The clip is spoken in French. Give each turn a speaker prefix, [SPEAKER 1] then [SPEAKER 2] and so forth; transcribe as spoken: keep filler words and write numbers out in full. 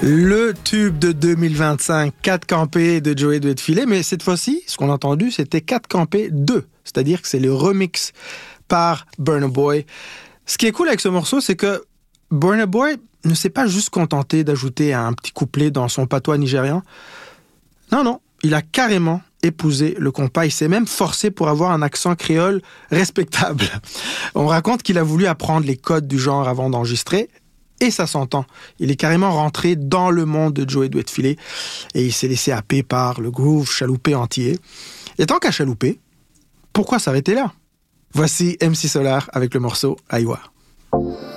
[SPEAKER 1] Le tube de deux mille vingt-cinq, quatre campés de Joey Duet Filet, mais cette fois-ci, ce qu'on a entendu, c'était quatre campés deux, c'est-à-dire que c'est le remix par Burna Boy. Ce qui est cool avec ce morceau, c'est que Burna Boy ne s'est pas juste contenté d'ajouter un petit couplet dans son patois nigérian. Non, non, il a carrément épousé le compas. Il s'est même forcé pour avoir un accent créole respectable. On raconte qu'il a voulu apprendre les codes du genre avant d'enregistrer. Et ça s'entend. Il est carrément rentré dans le monde de Joey Duet Filet et il s'est laissé happer par le groove chaloupé entier. Et tant qu'à chalouper, pourquoi s'arrêter là? Voici M C Solar avec le morceau Aïwa.